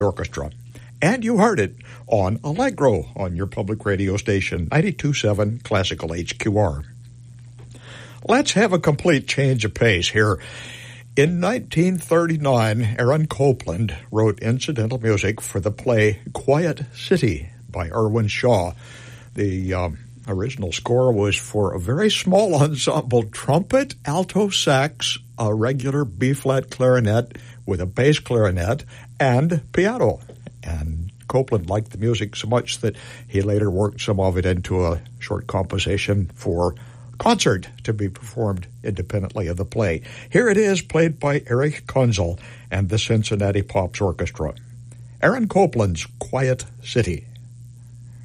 Orchestra. And you heard it on Allegro on your public radio station, 92.7 Classical HQR. Let's have a complete change of pace here. In 1939, Aaron Copland wrote incidental music for the play Quiet City by Irwin Shaw. The original score was for a very small ensemble: trumpet, alto sax, a regular B-flat clarinet with a bass clarinet, and piano. And Copland liked the music so much that he later worked some of it into a short composition for concert to be performed independently of the play. Here it is, played by Eric Kunzel and the Cincinnati Pops Orchestra. Aaron Copland's Quiet City.